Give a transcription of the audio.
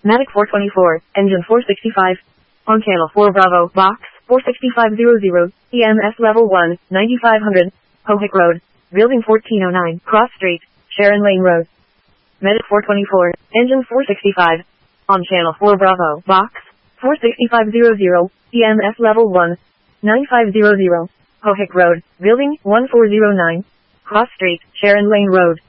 Matic 424, engine 465. On channel 4 Bravo, box 46500, EMS level 1, 9500, Hohick Road, building 1409, Cross Street, Sharon Lane Road. Medic 424, engine 465. On channel 4 Bravo, box 46500, EMS level 1, 9500, Hohick Road, building 1409, Cross Street, Sharon Lane Road.